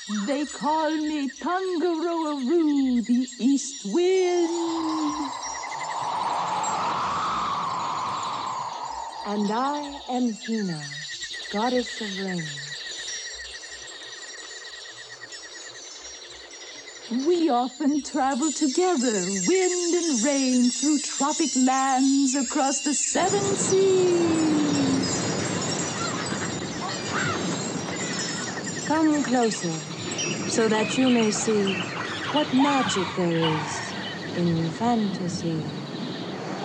They call me Tangaroa-Roo, the East Wind. And I am Hina, goddess of rain. We often travel together, wind and rain, through tropic lands across the 7 seas. Come closer, so that you may see what magic there is in fantasy.